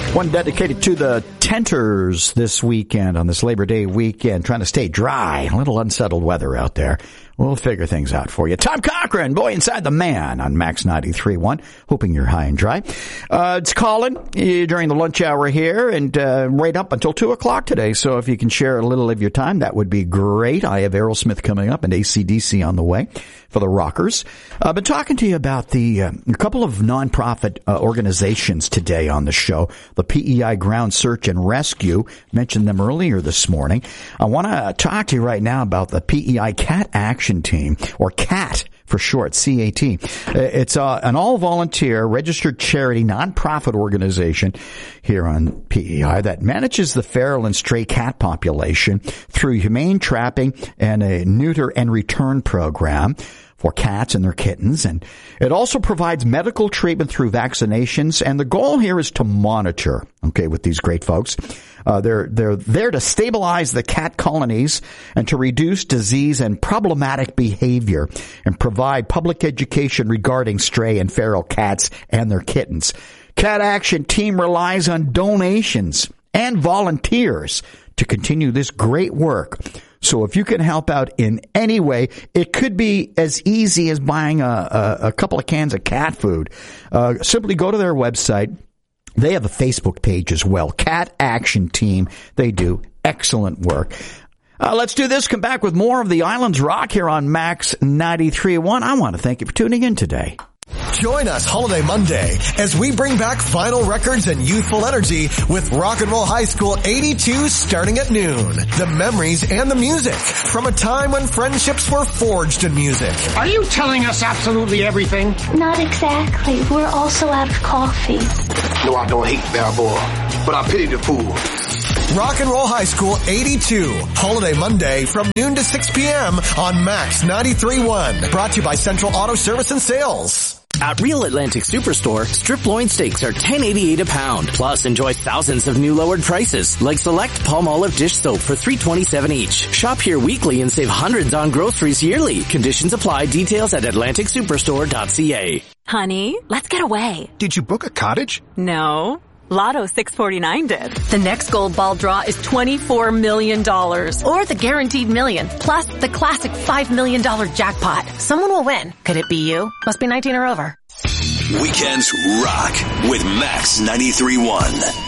One dedicated to the tenters this weekend, on this Labor Day weekend, trying to stay dry. A little unsettled weather out there. We'll figure things out for you. Tom Cochran, Boy Inside the Man on Max 93.1. Hoping you're high and dry. It's Colin during the lunch hour here and right up until 2 o'clock today. So if you can share a little of your time, that would be great. I have Aerosmith coming up and AC/DC on the way for the Rockers. I've been talking to you about a couple of nonprofit organizations today on the show. The PEI Ground Search and Rescue, mentioned them earlier this morning. I want to talk to you right now about the PEI Cat Action Team, or CAT for short, CAT. It's an all-volunteer, registered charity, nonprofit organization here on PEI that manages the feral and stray cat population through humane trapping and a neuter and return program for cats and their kittens. And it also provides medical treatment through vaccinations. And the goal here is to monitor, with these great folks. They're there to stabilize the cat colonies and to reduce disease and problematic behavior and provide public education regarding stray and feral cats and their kittens. Cat Action Team relies on donations and volunteers to continue this great work. So if you can help out in any way, it could be as easy as buying a couple of cans of cat food. Simply go to their website. They have a Facebook page as well, Cat Action Team. They do excellent work. Let's do this. Come back with more of the Islands Rock here on Max 93.1. I want to thank you for tuning in today. Join us Holiday Monday as we bring back vinyl records and youthful energy with Rock and Roll High School 82 starting at noon. The memories and the music from a time when friendships were forged in music. Are you telling us absolutely everything? Not exactly. We're also out of coffee. No, I don't hate Balboa, but I pity the fool. Rock and Roll High School 82, Holiday Monday from noon to 6 p.m. on Max 93.1. Brought to you by Central Auto Service and Sales. At Real Atlantic Superstore, strip loin steaks are $10.88 a pound. Plus, enjoy thousands of new lowered prices, like select palm olive dish soap for $3.27 each. Shop here weekly and save hundreds on groceries yearly. Conditions apply. Details at AtlanticSuperstore.ca. Honey, let's get away. Did you book a cottage? No. Lotto 649 did. The next gold ball draw is $24 million. Or the guaranteed million, plus the classic $5 million jackpot. Someone will win. Could it be you? Must be 19 or over. Weekends rock with Max 93.1.